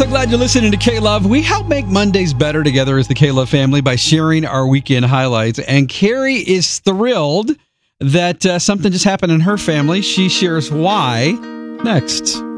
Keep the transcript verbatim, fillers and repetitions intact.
So glad you're listening to K-Love. We help make Mondays better together as the K-Love family by sharing our weekend highlights. And Carrie is thrilled that uh, something just happened in her family. She shares why next.